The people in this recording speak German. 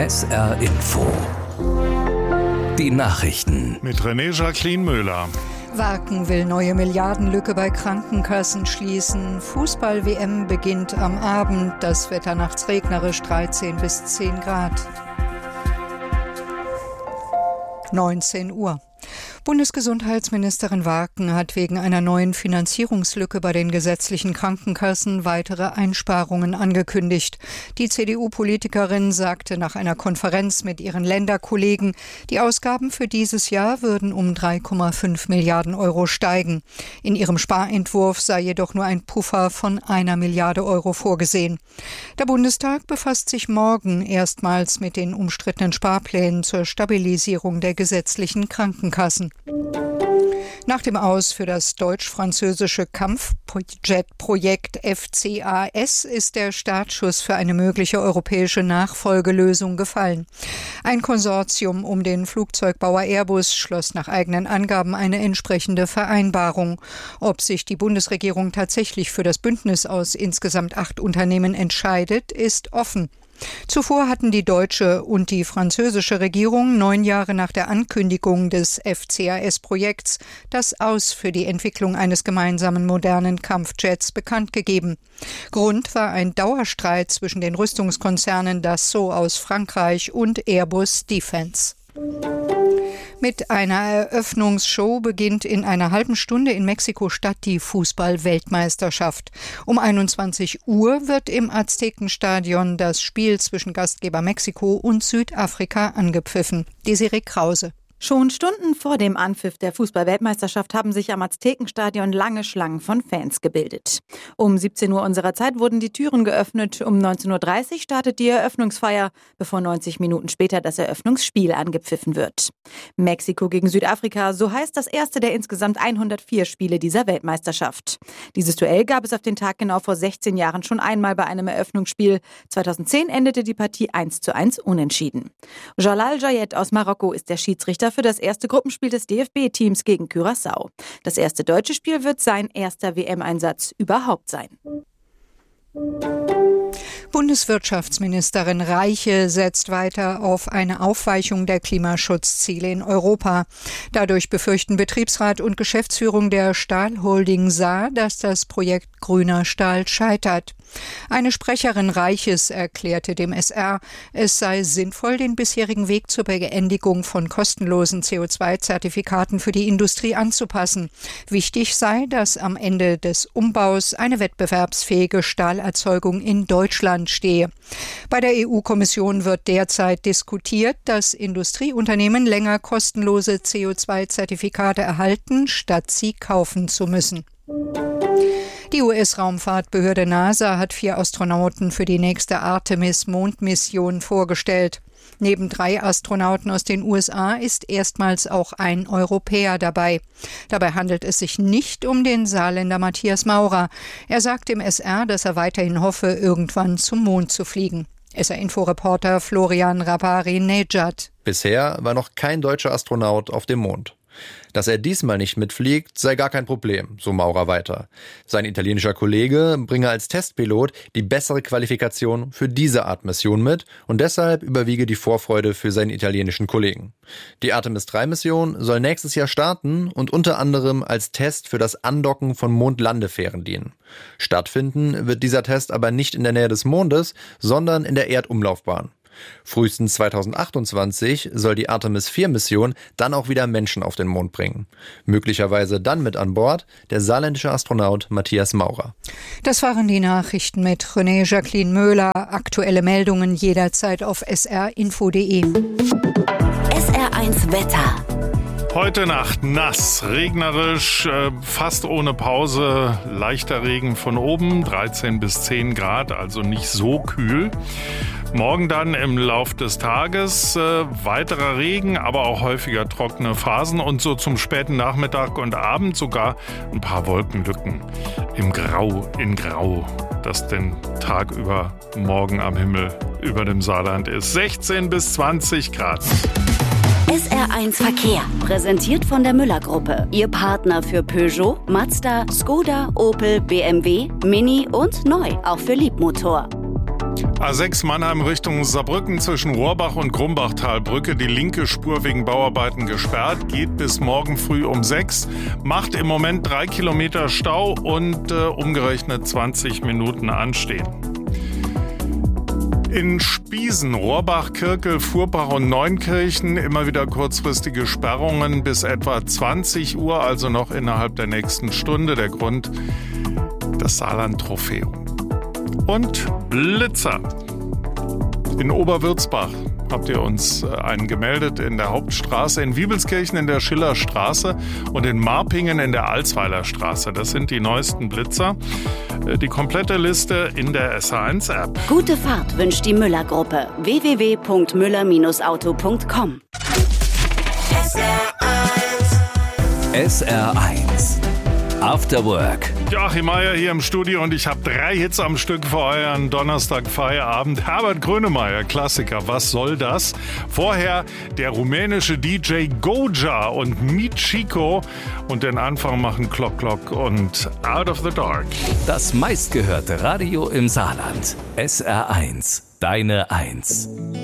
SR Info. Die Nachrichten. Mit René Jacqueline Müller. Waken will neue Milliardenlücke bei Krankenkassen schließen. Fußball-WM beginnt am Abend. Das Wetter nachts regnerisch, 13 bis 10 Grad. 19 Uhr. Bundesgesundheitsministerin Waken hat wegen einer neuen Finanzierungslücke bei den gesetzlichen Krankenkassen weitere Einsparungen angekündigt. Die CDU-Politikerin sagte nach einer Konferenz mit ihren Länderkollegen, die Ausgaben für dieses Jahr würden um 3,5 Milliarden Euro steigen. In ihrem Sparentwurf sei jedoch nur ein Puffer von 1 Milliarde Euro vorgesehen. Der Bundestag befasst sich morgen erstmals mit den umstrittenen Sparplänen zur Stabilisierung der gesetzlichen Krankenkassen. Nach dem Aus für das deutsch-französische Kampfjet-Projekt FCAS ist der Startschuss für eine mögliche europäische Nachfolgelösung gefallen. Ein Konsortium um den Flugzeugbauer Airbus schloss nach eigenen Angaben eine entsprechende Vereinbarung. Ob sich die Bundesregierung tatsächlich für das Bündnis aus insgesamt 8 Unternehmen entscheidet, ist offen. Zuvor hatten die deutsche und die französische Regierung 9 Jahre nach der Ankündigung des FCAS-Projekts das Aus für die Entwicklung eines gemeinsamen modernen Kampfjets bekannt gegeben. Grund war ein Dauerstreit zwischen den Rüstungskonzernen Dassault aus Frankreich und Airbus Defence. Mit einer Eröffnungsshow beginnt in einer halben Stunde in Mexiko-Stadt die Fußball-Weltmeisterschaft. Um 21 Uhr wird im Aztekenstadion das Spiel zwischen Gastgeber Mexiko und Südafrika angepfiffen. Desiree Krause. Schon Stunden vor dem Anpfiff der Fußball-Weltmeisterschaft haben sich am Aztekenstadion lange Schlangen von Fans gebildet. Um 17 Uhr unserer Zeit wurden die Türen geöffnet. Um 19.30 Uhr startet die Eröffnungsfeier, bevor 90 Minuten später das Eröffnungsspiel angepfiffen wird. Mexiko gegen Südafrika, so heißt das erste der insgesamt 104 Spiele dieser Weltmeisterschaft. Dieses Duell gab es auf den Tag genau vor 16 Jahren schon einmal bei einem Eröffnungsspiel. 2010 endete die Partie 1:1 unentschieden. Jalal Jayed aus Marokko ist der Schiedsrichter für das erste Gruppenspiel des DFB-Teams gegen Curaçao. Das erste deutsche Spiel wird sein erster WM-Einsatz überhaupt sein. Bundeswirtschaftsministerin Reiche setzt weiter auf eine Aufweichung der Klimaschutzziele in Europa. Dadurch befürchten Betriebsrat und Geschäftsführung der Stahlholding Saar, dass das Projekt Grüner Stahl scheitert. Eine Sprecherin Reiches erklärte dem SR, es sei sinnvoll, den bisherigen Weg zur Beendigung von kostenlosen CO2-Zertifikaten für die Industrie anzupassen. Wichtig sei, dass am Ende des Umbaus eine wettbewerbsfähige Stahlerzeugung in Deutschland stehe. Bei der EU-Kommission wird derzeit diskutiert, dass Industrieunternehmen länger kostenlose CO2-Zertifikate erhalten, statt sie kaufen zu müssen. Die US-Raumfahrtbehörde NASA hat 4 Astronauten für die nächste Artemis-Mondmission vorgestellt. Neben 3 Astronauten aus den USA ist erstmals auch ein Europäer dabei. Dabei handelt es sich nicht um den Saarländer Matthias Maurer. Er sagt im SR, dass er weiterhin hoffe, irgendwann zum Mond zu fliegen. SR-Info-Reporter Florian Rabari-Nejad. Bisher war noch kein deutscher Astronaut auf dem Mond. Dass er diesmal nicht mitfliegt, sei gar kein Problem, so Maurer weiter. Sein italienischer Kollege bringe als Testpilot die bessere Qualifikation für diese Art Mission mit und deshalb überwiege die Vorfreude für seinen italienischen Kollegen. Die Artemis-3-Mission soll nächstes Jahr starten und unter anderem als Test für das Andocken von Mondlandefähren dienen. Stattfinden wird dieser Test aber nicht in der Nähe des Mondes, sondern in der Erdumlaufbahn. Frühestens 2028 soll die Artemis-4-Mission dann auch wieder Menschen auf den Mond bringen. Möglicherweise dann mit an Bord der saarländische Astronaut Matthias Maurer. Das waren die Nachrichten mit René Jacqueline Müller. Aktuelle Meldungen jederzeit auf srinfo.de. SR1 Wetter. Heute Nacht nass, regnerisch, fast ohne Pause, leichter Regen von oben, 13 bis 10 Grad, also nicht so kühl. Morgen dann im Lauf des Tages weiterer Regen, aber auch häufiger trockene Phasen und so zum späten Nachmittag und Abend sogar ein paar Wolkenlücken in Grau, das den Tag über morgen am Himmel über dem Saarland ist. 16 bis 20 Grad. SR1 Verkehr, präsentiert von der Müller-Gruppe. Ihr Partner für Peugeot, Mazda, Skoda, Opel, BMW, Mini und neu, auch für Liebmotor. A6 Mannheim Richtung Saarbrücken zwischen Rohrbach und Grumbachtalbrücke. Die linke Spur wegen Bauarbeiten gesperrt. Geht bis morgen früh um 6. Macht im Moment 3 Kilometer Stau und umgerechnet 20 Minuten anstehen. In Spiesen, Rohrbach, Kirkel, Furbach und Neunkirchen immer wieder kurzfristige Sperrungen bis etwa 20 Uhr, also noch innerhalb der nächsten Stunde. Der Grund, das Saarland-Trophäum. Und Blitzer. In Oberwürzbach habt ihr uns einen gemeldet, in der Hauptstraße, in Wiebelskirchen in der Schillerstraße und in Marpingen in der Alsweiler Straße. Das sind die neuesten Blitzer. Die komplette Liste in der SH1-App. Gute Fahrt wünscht die Müller-Gruppe. www.müller-auto.com. SR1 After Work. Joachim Meier hier im Studio und ich habe 3 Hits am Stück für euren Donnerstag-Feierabend. Herbert Grönemeyer, Klassiker, was soll das? Vorher der rumänische DJ Goja und Meet Chico und den Anfang machen Clock Clock und Out of the Dark. Das meistgehörte Radio im Saarland. SR1, deine 1.